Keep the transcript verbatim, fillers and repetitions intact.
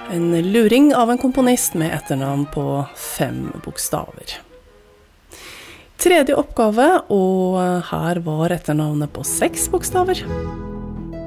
En luring av en komponist med etternavn på fem bokstaver. Tredje oppgave, og her var etternavnet på seks bokstaver.